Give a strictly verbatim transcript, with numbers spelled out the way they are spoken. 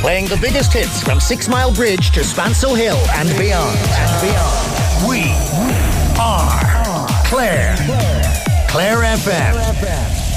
playing the biggest hits from Six Mile Bridge to Spancel Hill and beyond. And beyond. We are Claire. Claire F M.